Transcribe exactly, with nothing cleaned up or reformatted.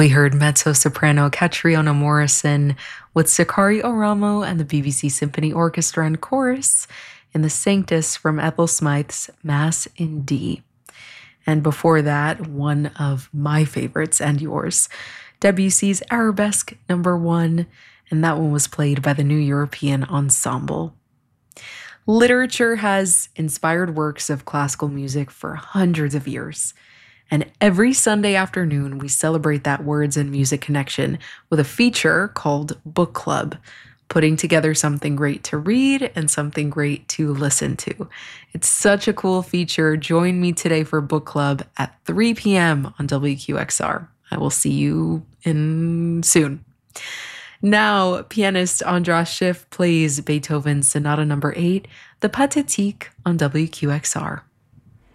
We heard mezzo-soprano Catriona Morrison with Sakari Oramo and the B B C Symphony Orchestra and Chorus in the Sanctus from Ethel Smythe's Mass in D. And before that, one of my favorites and yours, Debussy's Arabesque number one, and that one was played by the New European Ensemble. Literature has inspired works of classical music for hundreds of years. And every Sunday afternoon, we celebrate that words and music connection with a feature called Book Club, putting together something great to read and something great to listen to. It's such a cool feature. Join me today for Book Club at three p.m. on W Q X R. I will see you in soon. Now, pianist Andras Schiff plays Beethoven's Sonata number eight, the Pathétique, on W Q X R.